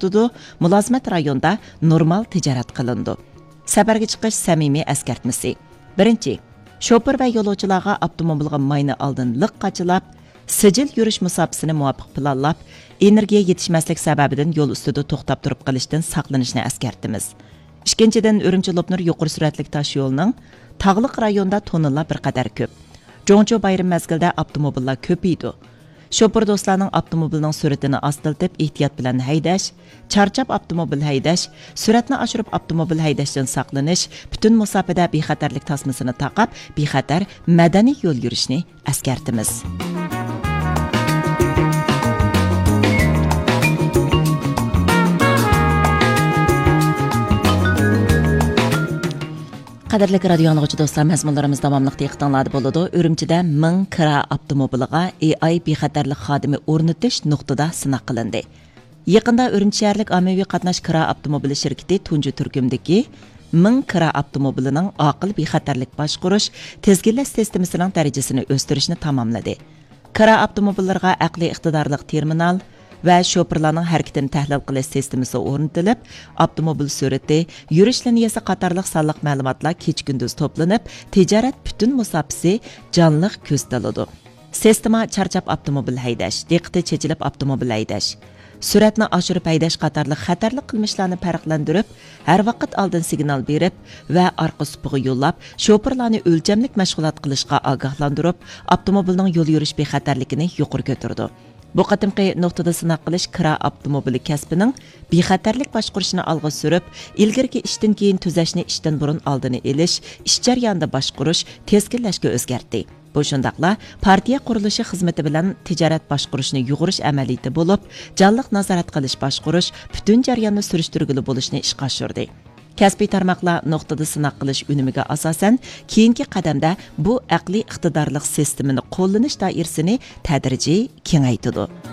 tutudi, mulozimat rayonida normal tijorat qilindi. Safarga chiqish samimiy eskartmasi. Birinchi, şoför va yo'lovchilarga avtomobilga mayni oldin liq qachilab, sijil yurish musofasini muvofiq planlab, energiya yetishmaslik sababidan yo'l ustida to'xtab turib qilishdan saqlanishni eskartimiz. Ikkinchidan, Urumchi-Lopnur yuqori suratli tosh yo'lining tog'liq rayonda tonellar bir qadar ko'p. Jo'ngcho bayram mezgilida avtomobillar ko'paydi. Şoför do'stlarning avtomobilning suratini astiltib ehtiyot bilan haydash, charchab avtomobil haydash, suratni oshirib avtomobil haydashdan saqlanish, butun musofada bexatarlik tasmasini taqab, bexatar madaniy yo'l yurishni eskartimiz. Qadirli radio anlıqçı dostlar, məzmunlarımız davamlıq diqqətinizdə boladı. Ürümçidə 1000 kira avtomobiliga AI bexatarlik xodimi o'rnatish nuqtada sınaq qilindi. Yaqında Ürümçi şəhərlik ommaviy qatnash kira avtomobili şirkəti tunji turkumdagi 1000 kira avtomobilining aqil bexatarlik boshqarish tezginlash sistemasining darajasini o'stirishni tamomladi. Kira avtomobillarga aqliy iqtidorli terminal va şoförlarning harakatini tahlil qilish sistemasi o'rnatilib, avtomobil surati, yurish liniyasi qatorliq sonliq ma'lumotlar kecha-kunduz to'planib, tijorat butun musofasi jonliq ko'rsatiladi. Sistema charchab avtomobil haydash, diqqati chechilib avtomobil haydash, suratni oshirib haydash qatorliq xatarli qilmishlarni farqlantirib, har vaqt oldin signal berib va orqa supiga yo'llab, şoförlarni o'lchamlik mashg'ulot qilishga ogohlantirib, avtomobilning yo'l yurish bexatarligini yuqori ko'tardi. Bu qatimqi nuqtada sınaq qilish kira avtomobili kasbining bexatarlik boshqarishini olg'a surib, ilgirki ishdan keyin tuzashni ishdan burun oldini elish, ish jarayonida boshqarish, tezginlashga o'zgartdi. Bu shundaqla partiya qurilishi xizmati bilan tijorat boshqarishni yug'urish amaliyati bo'lib, jonliq nazorat qilish boshqarish, butun jarayonni surishtirgili bo'lishni ishga oshirdi. Kasbiy tarmoqlar nuqtada sınaq qilish unimiga asosan keyingi qadamda bu aqliy iqtidorli sistemani qo'llanish doirasini tadrijiy kengaytirdi.